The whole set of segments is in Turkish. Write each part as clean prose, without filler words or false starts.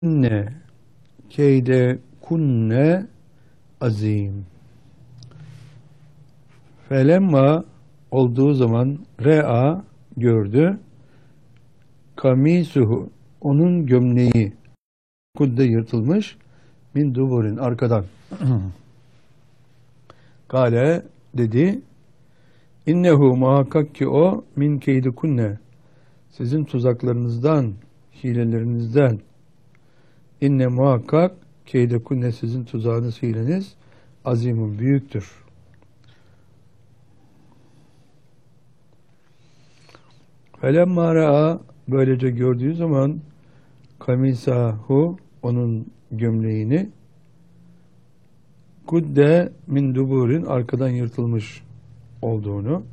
İnne keyde kunne azim. Felemma olduğu zaman re'a gördü. Kamisuhu onun gömleği kudde yırtılmış min duburin arkadan. Kale dedi innehu muhakkak ki o min keydi kunne sizin tuzaklarınızdan hilelerinizden inne muhakkak keyde kunne sizin tuzağınız hileniz azimun büyüktür. Felemma ra'a böylece gördüğü zaman kamisahu onun gömleğini kudde min duburin arkadan yırtılmış olduğunu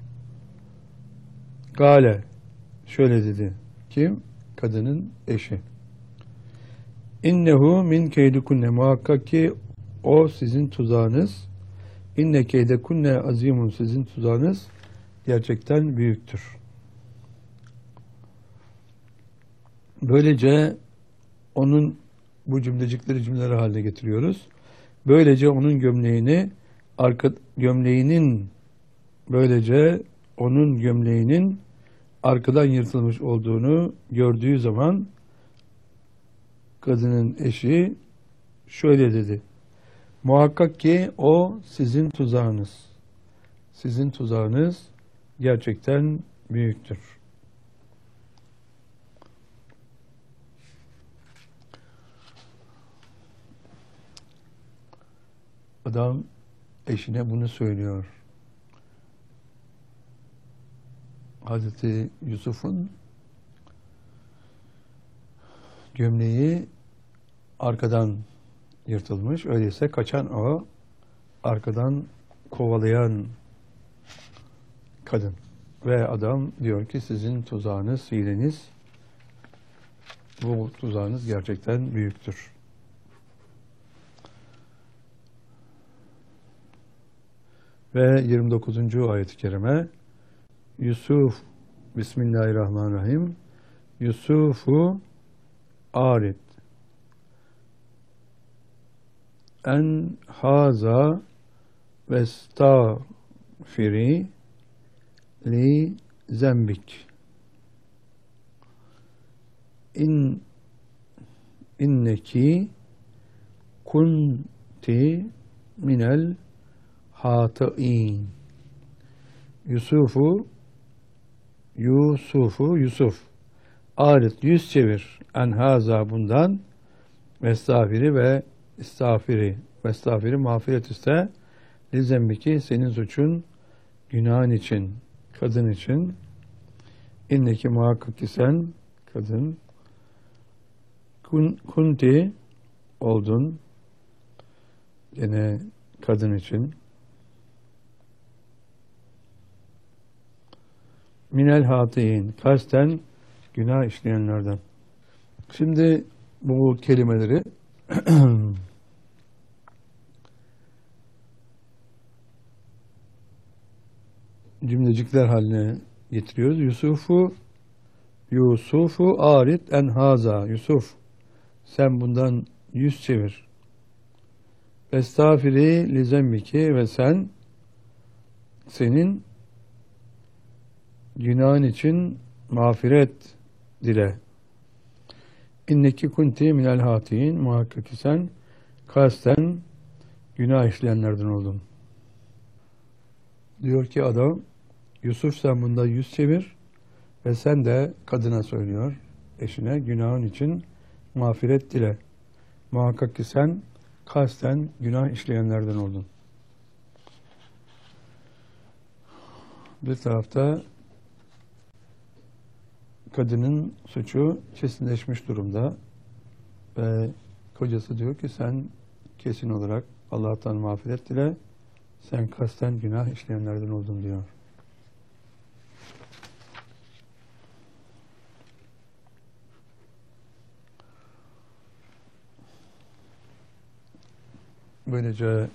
gale şöyle dedi. Kim? Kadının eşi. İnnehu min keydikunne muhakkak ki o sizin tuzağınız inne keydekunne azimun sizin tuzağınız gerçekten büyüktür. Böylece onun bu cümlecikleri cümleler haline getiriyoruz. Böylece onun gömleğinin arkadan yırtılmış olduğunu gördüğü zaman kadının eşi şöyle dedi. Muhakkak ki o sizin tuzağınız. Sizin tuzağınız gerçekten büyüktür. Adam eşine bunu söylüyor. Hazreti Yusuf'un gömleği arkadan yırtılmış. Öyleyse kaçan o, arkadan kovalayan kadın. Ve adam diyor ki sizin tuzağınız, hileniz, bu tuzağınız gerçekten büyüktür. Ve 29. ayet-i kerime Yusuf Bismillahirrahmanirrahim Yusufu arid en haza vestağfiri li zembik inneki kunti minel hatain. Yusuf arit yüz çevir enhaza bundan vestağfiri ve istağfiri mağfiret iste lizembiki senin suçun günahın için kadın için inneki muhakkak ki sen kadın kunti oldun gene kadın için minel hatiin kasten günah işleyenlerden. Şimdi bu kelimeleri cümlecikler haline getiriyoruz. Yusufu arit en haza. Yusuf sen bundan yüz çevir. Estağfiri li zembiki ve senin günahın için mağfiret dile. İnneki kunti minel hatiin muhakkak ki sen kasten günah işleyenlerden oldun. Diyor ki adam Yusuf sen bunda yüz çevir ve sen de kadına söylüyor eşine günahın için mağfiret dile. Muhakkak ki sen kasten günah işleyenlerden oldun. Bir tarafta kadının suçu kesinleşmiş durumda ve kocası diyor ki sen kesin olarak Allah'tan mağfiret dile, sen kasten günah işleyenlerden oldun diyor. Böylece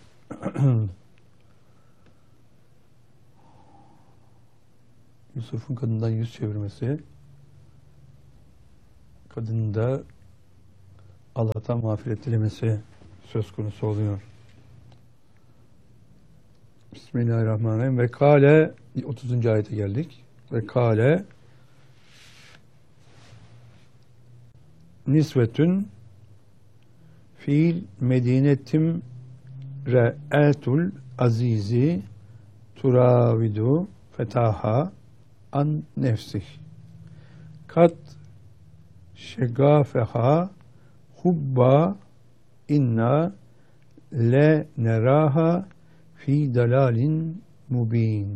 Yusuf'un kadından yüz çevirmesi, kadının da Allah'tan mağfiret dilemesi söz konusu oluyor. Bismillahirrahmanirrahim. Ve kâle 30. ayete geldik. Ve kâle nisvetün fiil medinetim re'etul azizi turavidu fetaha an nefsih kat şegafeha hubba inna le neraha fi dalalin mubin.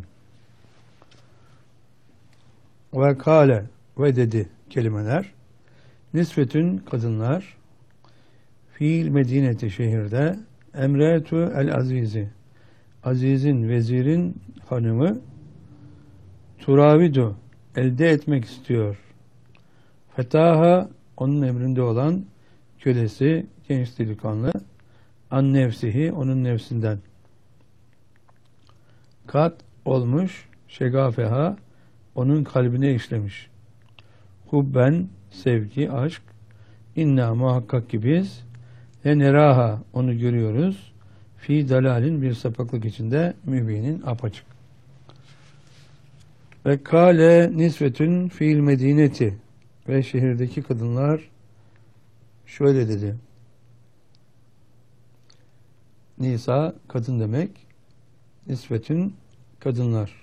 Ve kâle ve dedi kelimeler nisvetün kadınlar fiil medineti şehirde emretu el azizi azizin vezirin hanımı turavidu elde etmek istiyor. Fetaha onun emrinde olan kölesi genç delikanlı an nefsihi onun nefsinden kat olmuş şegafeha onun kalbine işlemiş. Hubben sevgi, aşk inna muhakkak ki biz neraha onu görüyoruz fi dalalin bir sapıklık içinde mübinin apaçık. Ve kâle nisvetün fiil medineti ve şehirdeki kadınlar şöyle dedi. Nisa kadın demek. Nisvetün kadınlar.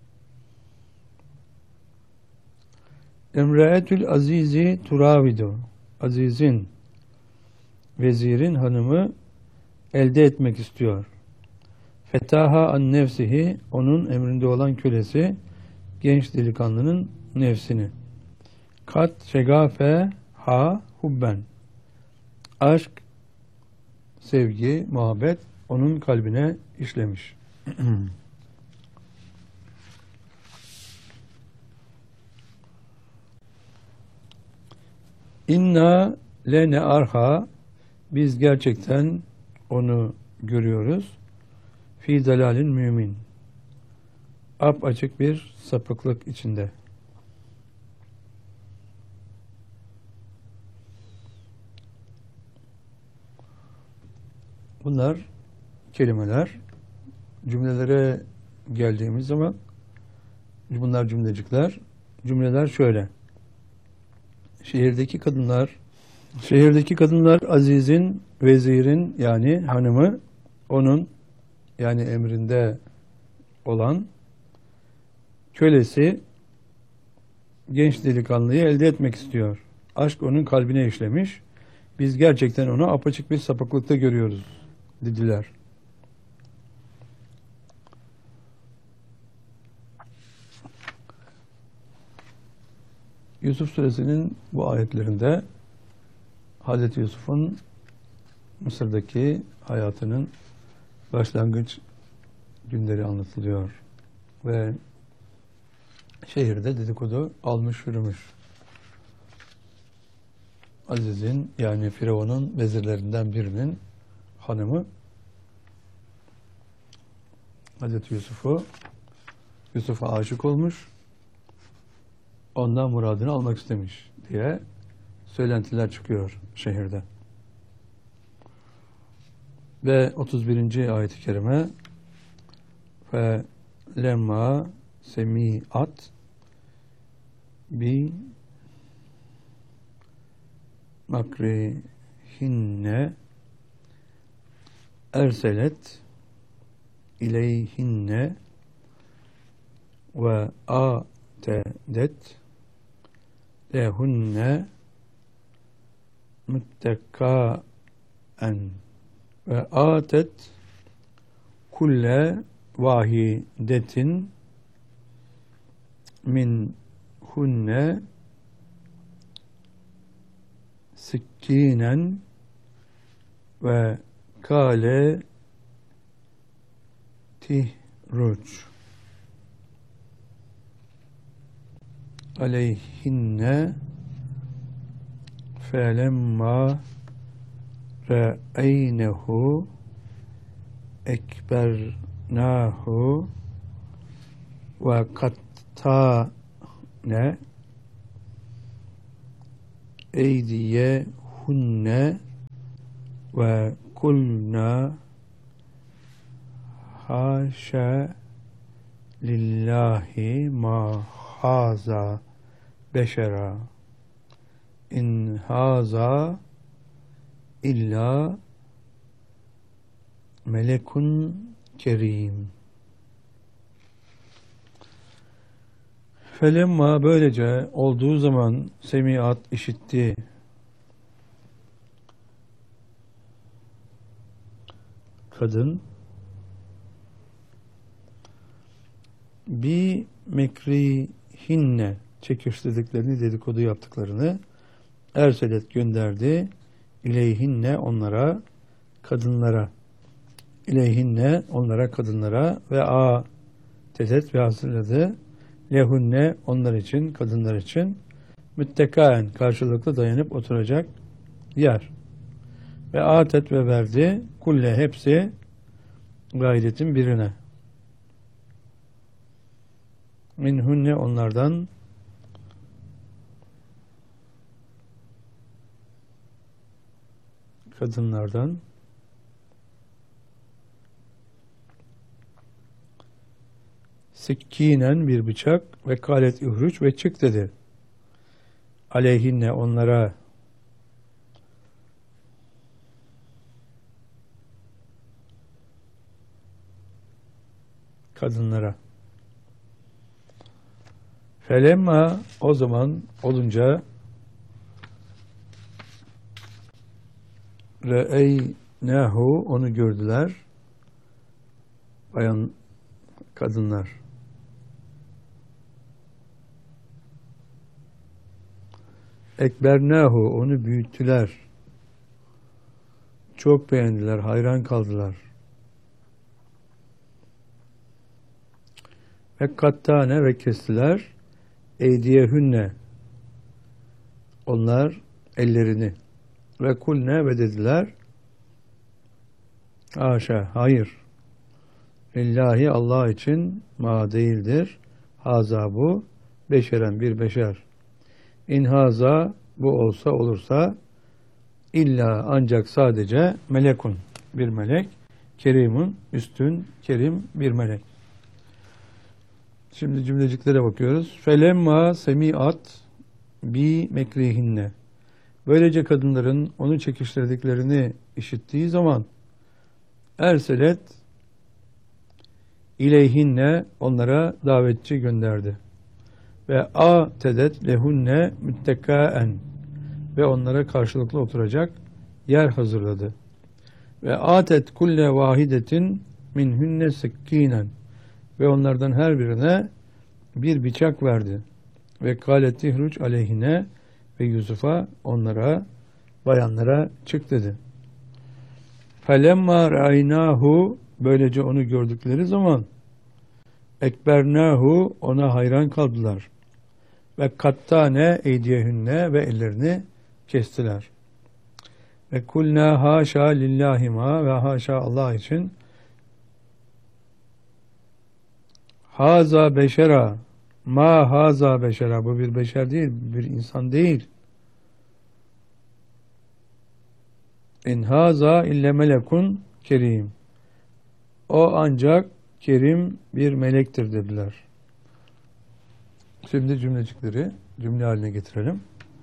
Emreetül azizi turavidu azizin vezirin hanımı elde etmek istiyor. Fetaha an nefsihi onun emrinde olan kölesi genç delikanlının nefsini. Kat şegafe ha hubben aşk, sevgi, muhabbet onun kalbine işlemiş. İnna lene arha biz gerçekten onu görüyoruz. Fi dalalin mümin. Apaçık bir sapıklık içinde. Bunlar kelimeler. Cümlelere geldiğimiz zaman bunlar cümlecikler. Cümleler şöyle. Şehirdeki kadınlar azizin, vezirin yani hanımı onun yani emrinde olan kölesi genç delikanlıyı elde etmek istiyor. Aşk onun kalbine işlemiş. Biz gerçekten onu apaçık bir sapıklıkta görüyoruz dediler. Yusuf Suresinin bu ayetlerinde Hazreti Yusuf'un Mısır'daki hayatının başlangıç günleri anlatılıyor. Ve şehirde dedikodu almış yürümüş. Aziz'in yani Firavun'un vezirlerinden birinin hanımı Hazreti Yusuf'a aşık olmuş, ondan muradını almak istemiş diye söylentiler çıkıyor şehirde. Ve 31. ayet-i kerime fe lemma semi'at bi makrihinne erselet ileyhinne ve atedet lehunne muttekaen ve atet kulle vahidetin min hunne sikkinen ve kale tihruç aleyhinne felemma re'eynehu ekbernahu ve kattane eydiyehunne ve kulna haşa lillahi ma haza beşera in haza illa melekun kerim. Felemma böylece olduğu zaman semiat işitti. Kadın bi mekrihinne çekiştirdiklerini, dedikodu yaptıklarını erselet gönderdi. İleyhinne onlara, kadınlara, ileyhinne onlara, kadınlara ve a tetet ve hazırladı lehunne onlar için, kadınlar için müttekaen karşılıklı dayanıp oturacak yer. Ve atet ve verdi kulle hepsi gayretin birine. Minhunne onlardan kadınlardan sikkinen bir bıçak ve kalet ihruç ve çık dedi. Aleyhinne onlara kadınlara. Felemma o zaman olunca re'eynehu onu gördüler. Bayan kadınlar. Ekbernehu onu büyüttüler. Çok beğendiler, hayran kaldılar. Ve kattane ve kestiler. Eydiyehünne onlar ellerini ve kulne ve dediler haşa hayır lillahi Allah için ma değildir haza bu beşeren bir beşer in haza bu olsa olursa illa ancak sadece melekun bir melek kerimun üstün kerim bir melek. Şimdi cümleciklere bakıyoruz. Felemma semiat bi mekrihinne. Böylece kadınların onu çekiştirdiklerini işittiği zaman erselet ileyhinne onlara davetçi gönderdi. Ve a tedet lehunne müttekaen ve onlara karşılıklı oturacak yer hazırladı. Ve atet kulle vahidetin minhunne sikkinen ve onlardan her birine bir bıçak verdi. Ve kâleti hruç aleyhine ve Yusuf'a onlara, bayanlara çık dedi. Felemma ra'aynahu böylece onu gördükleri zaman ekbernahu ona hayran kaldılar. Ve kattane eydiyehünne ve ellerini kestiler. Ve kulna haşa lillahima ve haşa Allah için haza beşera ma haza beşera bu bir beşer değil, bir insan değil. İn haza ille melekun kerim. O ancak kerim bir melektir dediler. Şimdi cümlecikleri cümle haline getirelim.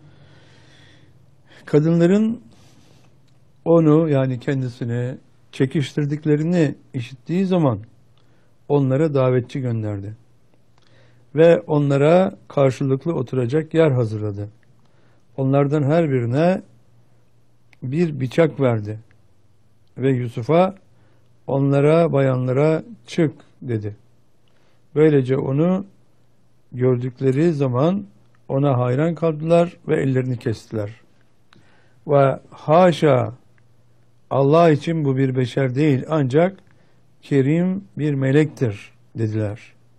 Kadınların onu yani kendisini çekiştirdiklerini işittiği zaman onlara davetçi gönderdi. Ve onlara karşılıklı oturacak yer hazırladı. Onlardan her birine bir bıçak verdi. Ve Yusuf'a onlara, bayanlara çık dedi. Böylece onu gördükleri zaman ona hayran kaldılar ve ellerini kestiler. Ve haşa Allah için bu bir beşer değil ancak kerim bir melektir dediler.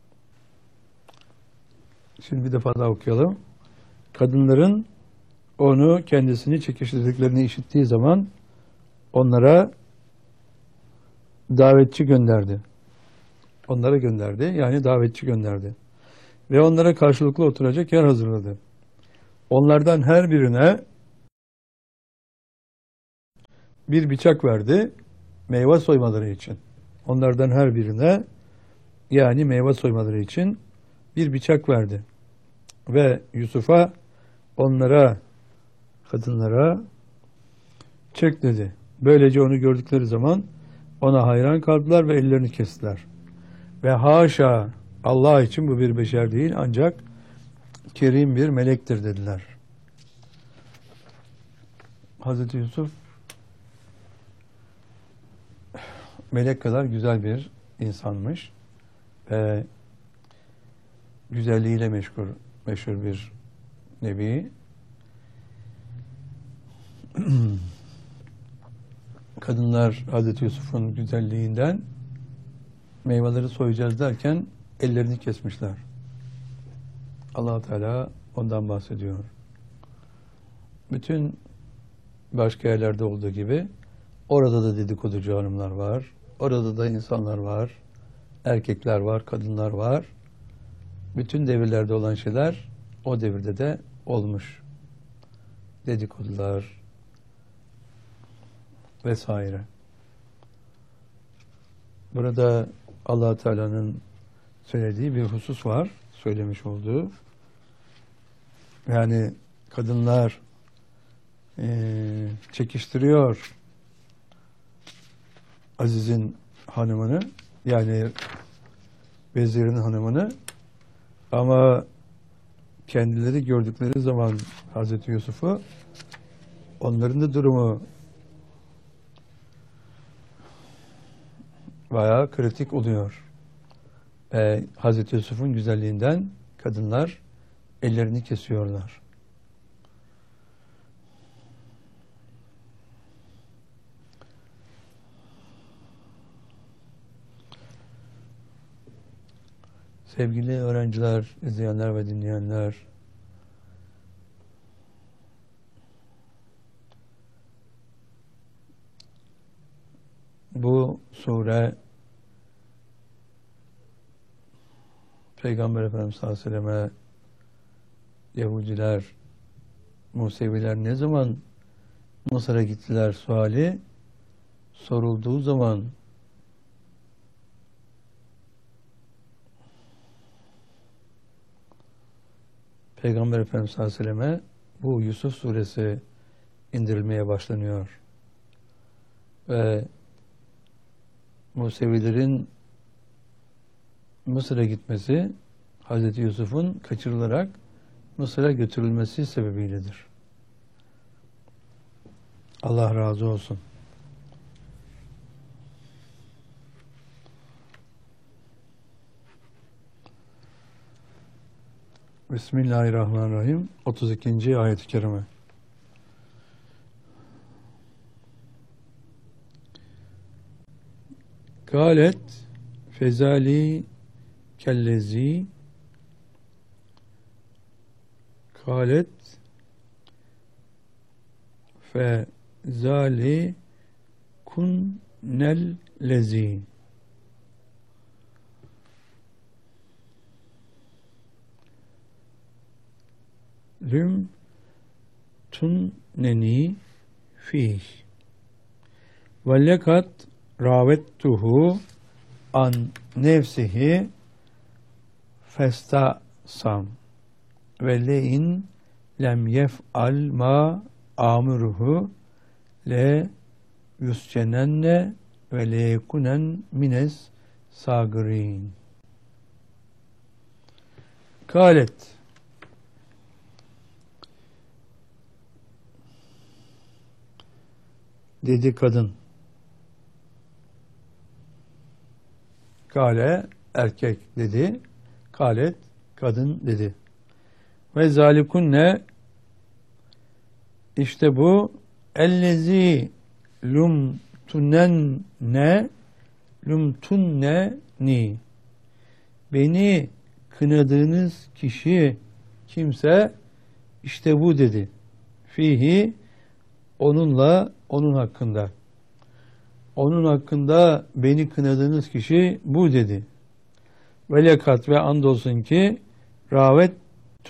Şimdi bir defa daha okuyalım. Kadınların onu kendisini çekiştirdiklerini işittiği zaman onlara davetçi gönderdi. Onlara gönderdi. Yani davetçi gönderdi. Ve onlara karşılıklı oturacak yer hazırladı. Onlardan her birine bir bıçak verdi meyve soymaları için. Onlardan her birine, yani meyve soymaları için bir bıçak verdi. Ve Yusuf'a, onlara, kadınlara çek dedi. Böylece onu gördükleri zaman ona hayran kaldılar ve ellerini kestiler. Ve haşa, Allah için bu bir beşer değil, ancak kerim bir melektir dediler. Hazreti Yusuf melek kadar güzel bir insanmış ve güzelliğiyle meşhur bir nebi. Kadınlar Hazreti Yusuf'un güzelliğinden meyveleri soyacağız derken ellerini kesmişler. Allah Teala ondan bahsediyor. Bütün başka yerlerde olduğu gibi orada da dedikoducu hanımlar var. Orada da insanlar var. Erkekler var, kadınlar var. Bütün devirlerde olan şeyler o devirde de olmuş. Dedikodular vesaire. Burada Allah Teala'nın söylediği bir husus var. Söylemiş olduğu. Yani kadınlar çekiştiriyor Aziz'in hanımını, yani vezirin hanımını, ama kendileri gördükleri zaman Hazreti Yusuf'u, onların da durumu bayağı kritik oluyor. Hazreti Yusuf'un güzelliğinden kadınlar ellerini kesiyorlar. Sevgili öğrenciler, izleyenler ve dinleyenler, bu sure Peygamber Efendimiz sallallahu aleyhi ve selleme Yahudiler, Museviler ne zaman Mısır'a gittiler suali sorulduğu zaman Peygamber Efendimiz sallallahu aleyhi ve selleme bu Yusuf suresi indirilmeye başlanıyor. Ve Musevilerin Mısır'a gitmesi Hazreti Yusuf'un kaçırılarak Mısır'a götürülmesi sebebiyledir. Allah razı olsun. Bismillahirrahmanirrahim. 32. ayet-i kerime. Kâlet fezali kellezi kâlet fezali kunnel lezi lüm tunneni fih ve lekat ravettuhu an nefsihi festasam ve lein lem yef'al ma amuruhu le yuscenenne ve le yekunen mines sagirin. Kâlet dedi kadın. Kale erkek dedi. Kalet kadın dedi. Ve zalikunne işte bu ellezi lumtunne ni beni kınadığınız kişi kimse işte bu dedi. Fihi onunla, onun hakkında. Onun hakkında beni kınadığınız kişi bu dedi. Ve lekat ve andolsun ki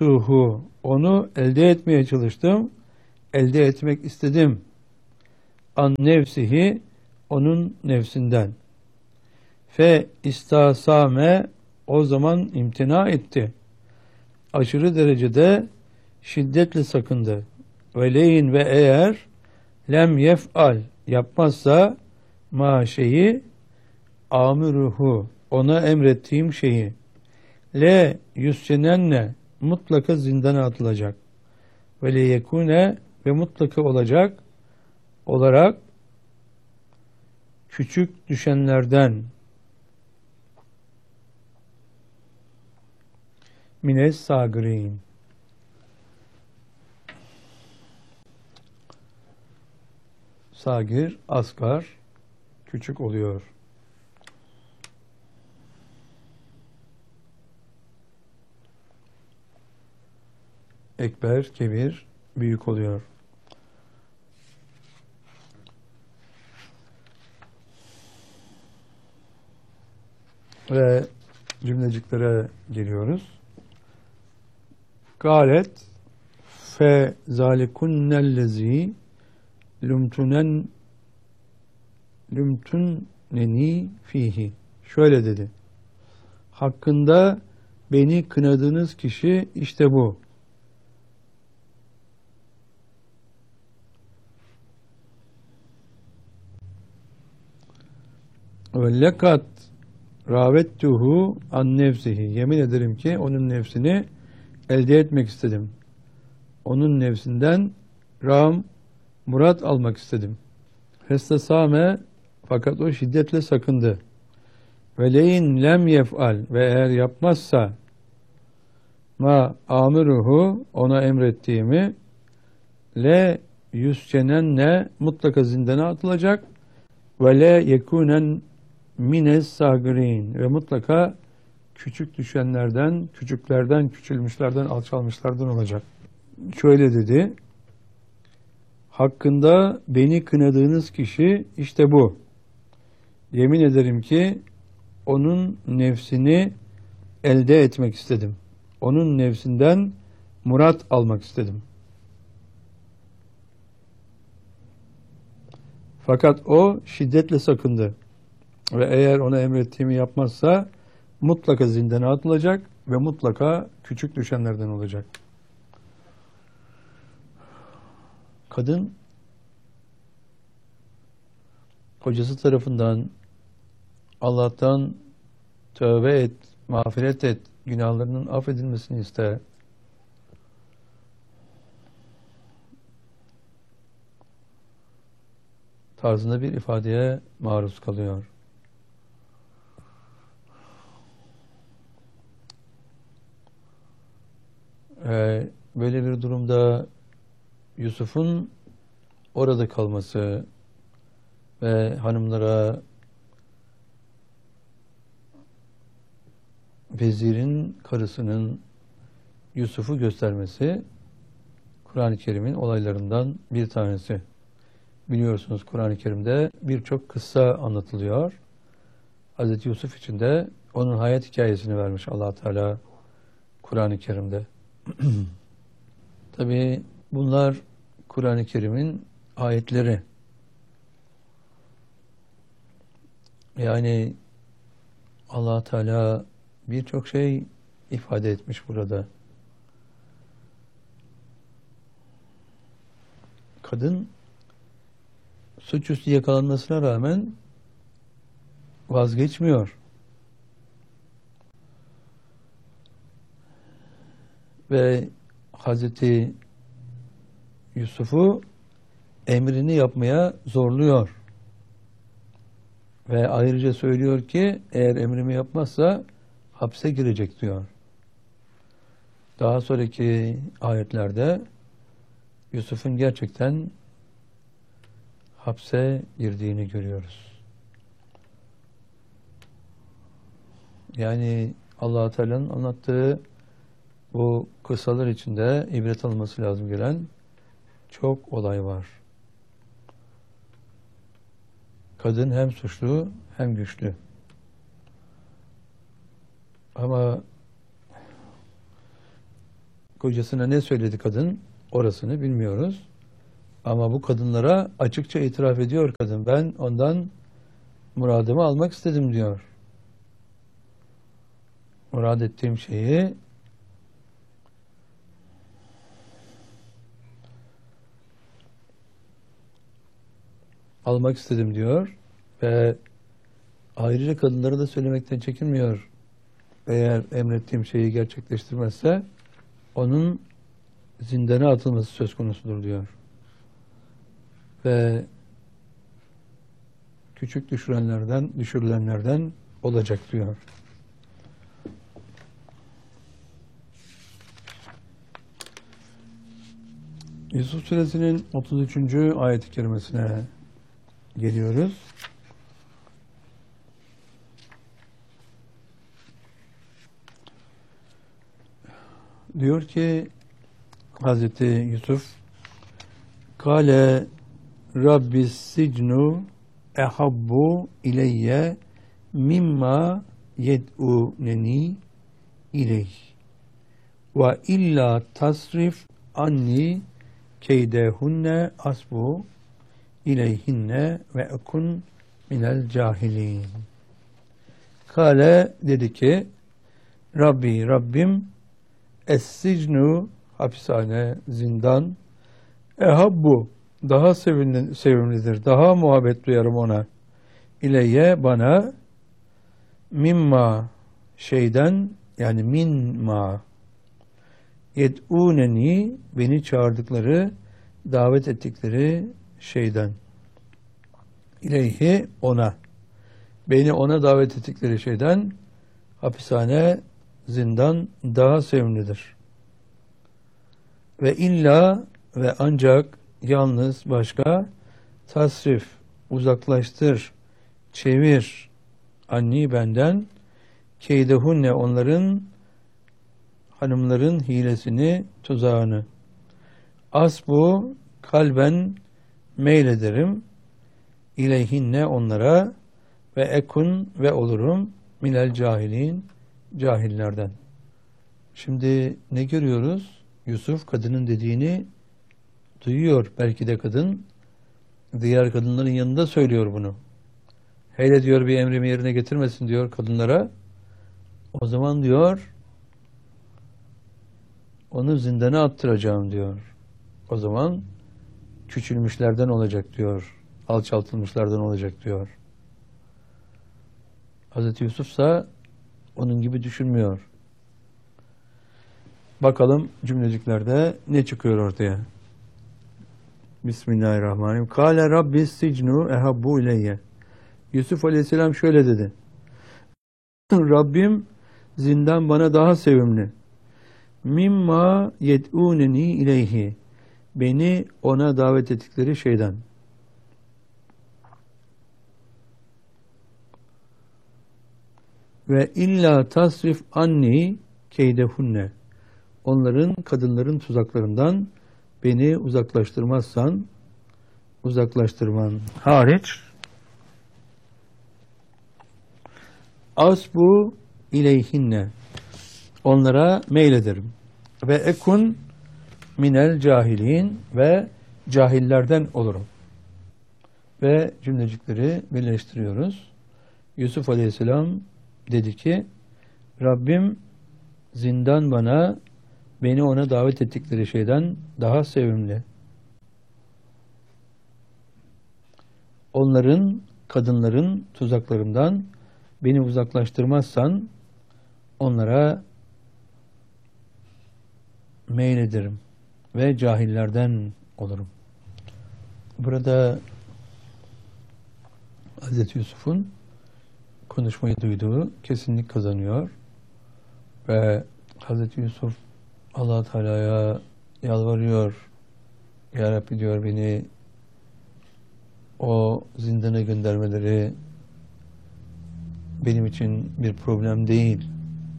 ravettuhu onu elde etmeye çalıştım. Elde etmek istedim. an nefsihi, onun nefsinden. Fe istasame, o zaman imtina etti. Aşırı derecede şiddetle sakındı. Ve leyin, ve eğer lem yef'al, yapmazsa ma şeyi, amiruhu, ona emrettiğim şeyi, le yüscenenne, mutlaka zindana atılacak. Ve le yekune, ve mutlaka olacak olarak küçük düşenlerden, mines sagirin. Sagir, asgar, küçük oluyor. Ekber, kebir, büyük oluyor. Ve cümleciklere geliyoruz. Galet fe zalikunnellezi lümtünneni fihi. Şöyle dedi. Hakkında beni kınadığınız kişi işte bu. Ve lekat ravettuhu an nefsihi. Yemin ederim ki onun nefsini elde etmek istedim. Onun nefsinden murat almak istedim. Hestesame, fakat o şiddetle sakındı. Ve leyin lem yef'al, ve eğer yapmazsa ma amiruhu, ona emrettiğimi, le yüscenenne, mutlaka zindana atılacak, ve le yekunen mines sagirin, ve mutlaka küçük düşenlerden, küçüklerden, küçülmüşlerden, alçalmışlardan olacak. Şöyle dedi. Hakkında beni kınadığınız kişi işte bu. Yemin ederim ki onun nefsini elde etmek istedim. Onun nefsinden murat almak istedim. Fakat o şiddetle sakındı. Ve eğer ona emrettiğimi yapmazsa mutlaka zindana atılacak ve mutlaka küçük düşenlerden olacak. Kadın kocası tarafından Allah'tan tövbe et, mağfiret et, günahlarının affedilmesini ister. Tarzında bir ifadeye maruz kalıyor. Böyle bir durumda Yusuf'un orada kalması ve hanımlara vezirin karısının Yusuf'u göstermesi Kur'an-ı Kerim'in olaylarından bir tanesi. Biliyorsunuz Kur'an-ı Kerim'de birçok kıssa anlatılıyor. Hz. Yusuf için de onun hayat hikayesini vermiş Allah Teala Kur'an-ı Kerim'de. Tabii bunlar Kur'an-ı Kerim'in ayetleri. Yani Allah Teala birçok şey ifade etmiş burada. Kadın suçüstü yakalanmasına rağmen vazgeçmiyor. Ve Hazreti Yusuf'u emrini yapmaya zorluyor. Ve ayrıca söylüyor ki eğer emrimi yapmazsa hapse girecek diyor. Daha sonraki ayetlerde Yusuf'un gerçekten hapse girdiğini görüyoruz. Yani Allah Teala'nın anlattığı bu kıssalar içinde ibret alınması lazım gelen çok olay var. Kadın hem suçlu hem güçlü. Ama kocasına ne söyledi kadın? Orasını bilmiyoruz. Ama bu kadınlara açıkça itiraf ediyor kadın. Ben ondan muradımı almak istedim diyor. Murad ettiğim şeyi almak istedim diyor. Ve ayrıca kadınlara da söylemekten çekinmiyor. Eğer emrettiğim şeyi gerçekleştirmezse onun zindana atılması söz konusudur diyor. Ve küçük düşürülenlerden olacak diyor. Yusuf Suresinin 33. ayet-i kerimesine geliyoruz. Diyor ki Hazreti Yusuf Kale Rabbis sicnu ehabbu ileyye mimma yed'uneni ileyh ve illa tasrif anni keydehunne asbu ileyhinne ve ekun minel cahilin. Kale dedi ki Rabbim es-sicnu hapishane, zindan ehabbu daha sevimlidir. Daha muhabbet duyarım ona. İleyye bana mimma şeyden yani minma yed'uneni beni çağırdıkları davet ettikleri şeyden ileyhi ona beni ona davet ettikleri şeyden hapishane zindan daha sevimlidir. Ve illa ve ancak yalnız başka tasrif uzaklaştır çevir anni benden keydehunne onların hanımların hilesini tuzağını asbu kalben meylederim ileyhinne onlara ve ekun ve olurum minel cahilin cahillerden. Şimdi ne görüyoruz? Yusuf kadının dediğini duyuyor. Belki de kadın diğer kadınların yanında söylüyor bunu. Hele diyor bir emrimi yerine getirmesin diyor kadınlara. O zaman diyor onu zindana attıracağım diyor. O zaman küçülmüşlerden olacak diyor. Alçaltılmışlardan olacak diyor. Hazreti Yusuf ise onun gibi düşünmüyor. Bakalım cümleciklerde ne çıkıyor ortaya. Bismillahirrahmanirrahim. Kâle Rabbis sicnu ehabbu ileyye. Yusuf Aleyhisselam şöyle dedi. Rabbim zindan bana daha sevimli. Mimma yed'uneni ileyhi. Beni ona davet ettikleri şeyden. Ve illa tasrif anni keydehunne. Onların, kadınların tuzaklarından beni uzaklaştırman hariç asbu ileyhinne. Onlara meylederim. Ve ekun minel cahilin ve cahillerden olurum. Ve cümlecikleri birleştiriyoruz. Yusuf Aleyhisselam dedi ki Rabbim zindan bana beni ona davet ettikleri şeyden daha sevimli. Onların, kadınların tuzaklarından beni uzaklaştırmazsan onlara meylederim ve cahillerden olurum. Burada Hazreti Yusuf'un konuşmayı duyduğu kesinlik kazanıyor ve Hazreti Yusuf Allah Teala'ya yalvarıyor. Ya Rabbi diyor beni o zindana göndermeleri benim için bir problem değil.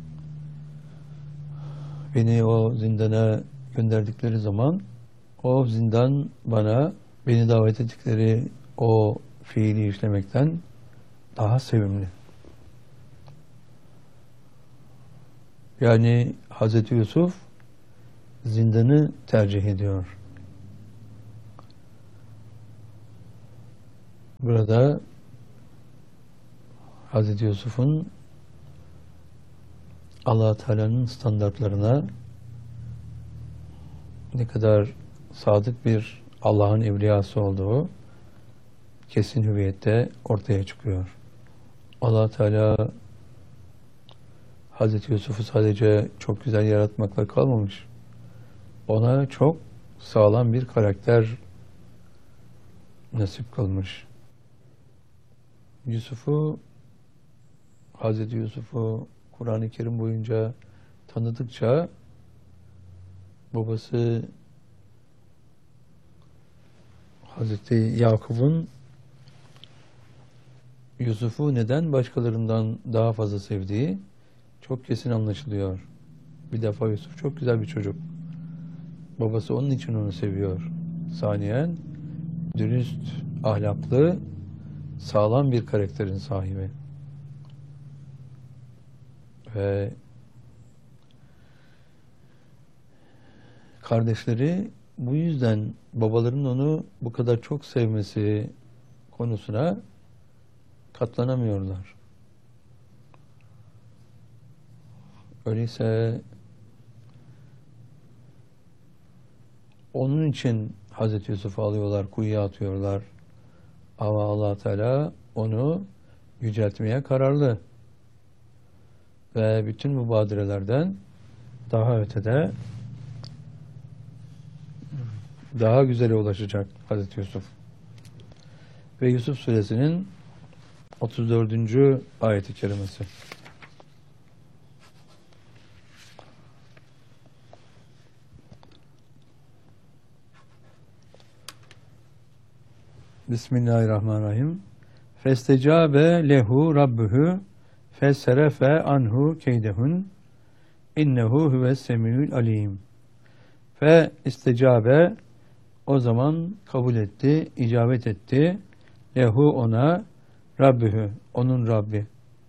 Beni o zindana gönderdikleri zaman o zindan beni davet ettikleri o fiili işlemekten daha sevimli. Yani Hazreti Yusuf zindanı tercih ediyor. Burada Hazreti Yusuf'un Allah Teala'nın standartlarına ne kadar sadık bir Allah'ın evliyası olduğu kesin hüviyette ortaya çıkıyor. Allah Teala Hazreti Yusuf'u sadece çok güzel yaratmakla kalmamış. Ona çok sağlam bir karakter nasip kılmış. Hazreti Yusuf'u Kur'an-ı Kerim boyunca tanıdıkça babası Hazreti Yakup'un Yusuf'u neden başkalarından daha fazla sevdiği çok kesin anlaşılıyor. Bir defa Yusuf çok güzel bir çocuk. Babası onun için onu seviyor. Saniyen dürüst, ahlaklı, sağlam bir karakterin sahibi. Ve kardeşleri bu yüzden babaların onu bu kadar çok sevmesi konusuna katlanamıyorlar. Öyleyse onun için Hazreti Yusuf'u alıyorlar, kuyuya atıyorlar. Ama Allah Teala onu yüceltmeye kararlı. Ve bütün bu badirelerden daha ötede daha güzele ulaşacak Hazreti Yusuf. Ve Yusuf suresinin 34. ayet-i kerimesi. Bismillahirrahmanirrahim. Festecabe lehu rabbuhu fesserefe anhu keydehun innehu huves semiyul alim. Fe istecabe, o zaman kabul etti, icabet etti. Lehu, ona, Rabbühü, onun Rabbi.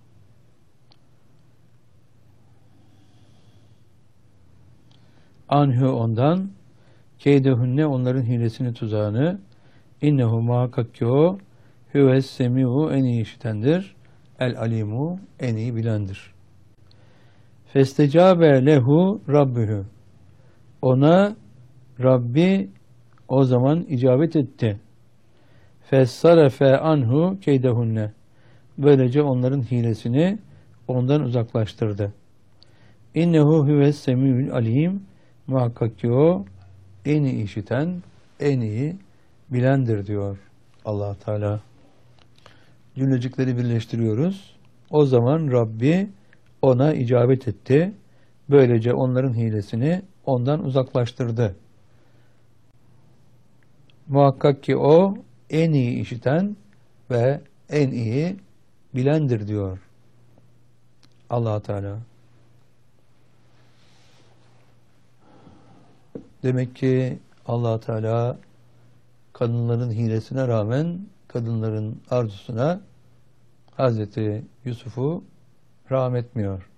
Anhu, ondan, keydehünne, onların hilesini, tuzağını, innehu, muhakkak ki o, hüves semi'u, en iyi işitendir, el alimu, en iyi bilendir. Festecabe lehu Rabbühü, ona Rabbi o zaman icabet etti. Fessarefe anhu keydehunne, böylece onların hilesini ondan uzaklaştırdı. İnnehu huves semiyül alim, muhakkak ki o en iyi işiten, en iyi bilendir diyor Allah Teala. Cümlecikleri birleştiriyoruz. O zaman Rabbi ona icabet etti. Böylece onların hilesini ondan uzaklaştırdı. Muhakkak ki o en iyi işiten ve en iyi bilendir diyor Allah Teala. Demek ki Allah Teala kadınların hilesine rağmen kadınların arzusuna Hazreti Yusuf'u rahmetmiyor.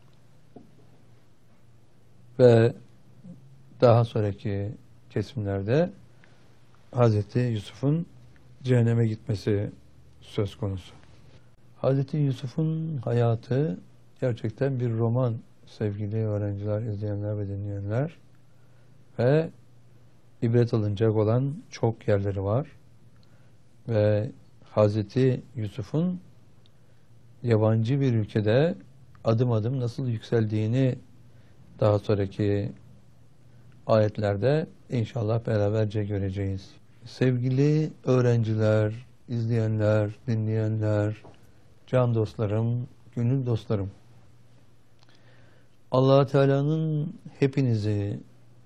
Ve daha sonraki kesimlerde Hazreti Yusuf'un cehenneme gitmesi söz konusu. Hazreti Yusuf'un hayatı gerçekten bir roman, sevgili öğrenciler, izleyenler ve dinleyenler. Ve ibret alınacak olan çok yerleri var. Ve Hazreti Yusuf'un yabancı bir ülkede adım adım nasıl yükseldiğini daha sonraki ayetlerde inşallah beraberce göreceğiz. Sevgili öğrenciler, izleyenler, dinleyenler, can dostlarım, gönül dostlarım. Allah Teala'nın hepinizi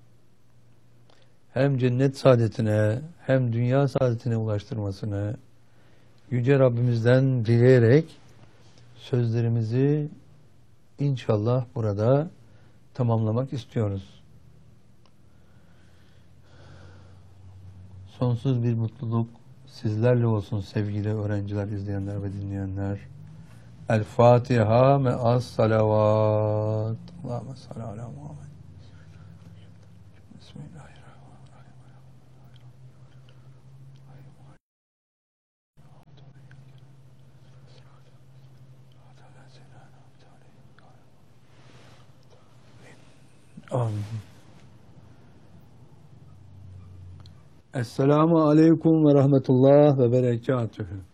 hem cennet saadetine hem dünya saadetine ulaştırmasını Yüce Rabbimizden dileyerek sözlerimizi inşallah burada tamamlamak istiyoruz. Sonsuz bir mutluluk sizlerle olsun sevgili öğrenciler, izleyenler ve dinleyenler. El Fatiha me'as salavat. Allahümme salli ala Muhammed. Bismillahirrahmanirrahim. Amin. Esselamu aleyküm ve rahmetullah ve berekatühü.